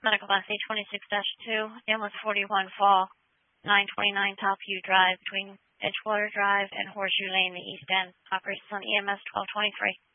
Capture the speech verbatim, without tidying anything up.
Medical Bus eight twenty-six dash two, ambulance forty-one fall, nine twenty-nine Topview Drive between Edgewater Drive and Horseshoe Lane, the East End. Operations on E M S twelve twenty-three.